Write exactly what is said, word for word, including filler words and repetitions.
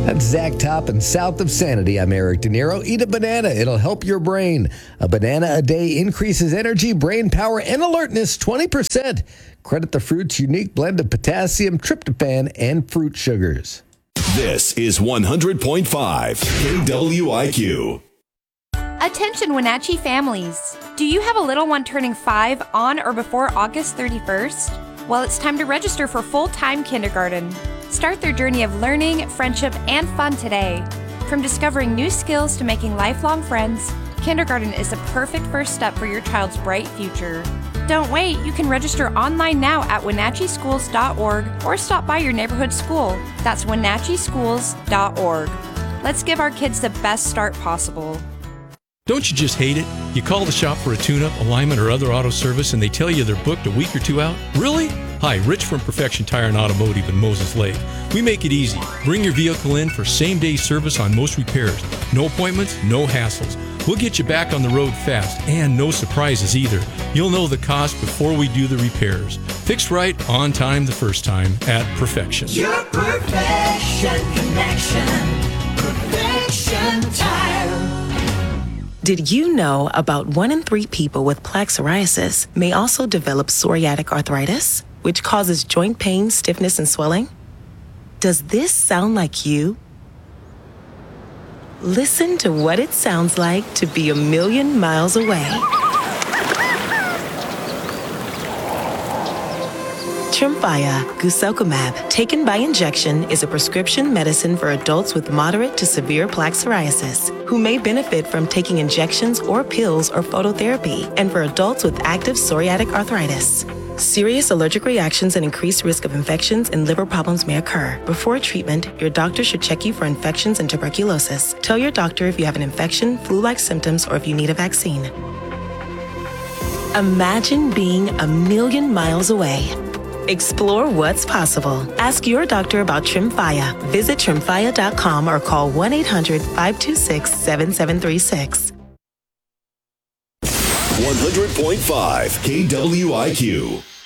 That's Zach Toppin, south of Sanity. I'm Eric De Niro. Eat a banana. It'll help your brain. A banana a day increases energy, brain power, and alertness twenty percent. Credit the fruit's unique blend of potassium, tryptophan, and fruit sugars. This is one hundred point five K W I Q. Attention Wenatchee families. Do you have a little one turning five on or before August thirty-first? Well, it's time to register for full-time kindergarten. Start their journey of learning, friendship, and fun today. From discovering new skills to making lifelong friends, kindergarten is the perfect first step for your child's bright future. Don't wait, you can register online now at Wenatchee Schools dot org or stop by your neighborhood school. That's Wenatchee Schools dot org. Let's give our kids the best start possible. Don't you just hate it? You call the shop for a tune-up, alignment, or other auto service and they tell you they're booked a week or two out? Really? Hi, Rich from Perfection Tire and Automotive in Moses Lake. We make it easy. Bring your vehicle in for same-day service on most repairs. No appointments, no hassles. We'll get you back on the road fast and no surprises either. You'll know the cost before we do the repairs. Fixed right, on time the first time at Perfection. Your perfection connection. Perfection Tire. Did you know about one in three people with plaque psoriasis may also develop psoriatic arthritis, which causes joint pain, stiffness, and swelling? Does this sound like you? Listen to what it sounds like to be a million miles away. Tremfya guselkumab, taken by injection, is a prescription medicine for adults with moderate to severe plaque psoriasis who may benefit from taking injections or pills or phototherapy, and for adults with active psoriatic arthritis. Serious allergic reactions and increased risk of infections and liver problems may occur. Before treatment, your doctor should check you for infections and tuberculosis. Tell your doctor if you have an infection, flu-like symptoms, or if you need a vaccine. Imagine being a million miles away. Explore what's possible. Ask your doctor about Tremfya. Visit Tremfya dot com or call one eight hundred five two six seven seven three six. one hundred point five K W I Q.